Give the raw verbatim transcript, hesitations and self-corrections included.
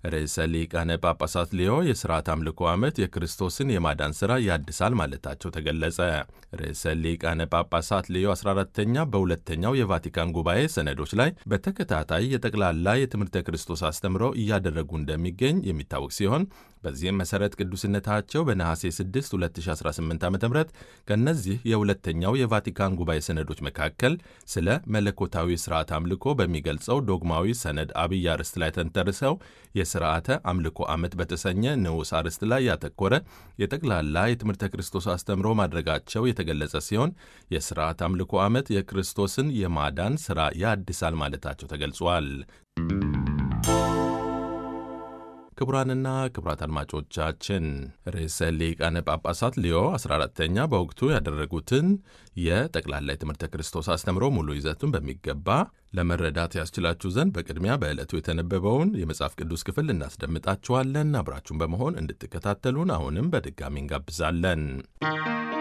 ርዕሰ ሊቃነ ጳጳሳት ሊዮ የሥርዓት አምልኮ ዓመት የክርስቶስን የማዳን ሥራ ያድሳል ማለታቸው ተገለጸ። ርዕሰ ሊቃነ ጳጳሳት ሊዮ አስራ አራተኛ በሁለተኛው የቫቲካን ጉባኤ ሰነዶች ላይ በተከታታይ የጠቅላላ የትምህርተ ክርስቶስ አስተምሮ እያደረጉ እንደሚገኝ የሚታወቅ ሲሆን በዚህም መሠረት ቅዱስነታቸው በነሐሴ ስድስት ሁለት ሺህ አስራ ስምንት ዓ ም ከእነዚህ የሁለተኛው የቫቲካን ጉባኤ ሰነዶች መካከል ስለ መለኮታዊ ሥርዓት አምልኮ በሚገልጸው ዶግማዊ ሰነድ አብይ አርዕስት ላይ ተንተርሰው የሥርዓተ አምልኮ ዓመት በተሰኘ ንዑስ አርዕስት ላይ ያተኮረ የጠቅላላ የትምህርተ ክርስቶስ አስተምሮ ማድረጋቸው የተገለጸ ሲሆን የሥርዓት አምልኮ ዓመት የክርስቶስን የማዳን ሥራ ያድሳል ማለታቸው ተገልጿል። ክቡራንና ክቡራት አድማጮቻችን ርዕሰ ሊቃነ ጳጳሳት ሊዮ አስራ አራተኛ በወቅቱ ያደረጉትን የጠቅላላ የትምህርተ ክርስቶስ አስተምሮ ሙሉ ይዘቱን በሚገባ ለመረዳት ያስችላችሁ ዘንድ በቅድሚያ በዕለቱ የተነበበውን የመጽሐፍ ቅዱስ ክፍል እናስደምጣችኋለን። አብራችሁን በመሆን እንድትከታተሉን አሁንም በድጋሚ እንጋብዛለን።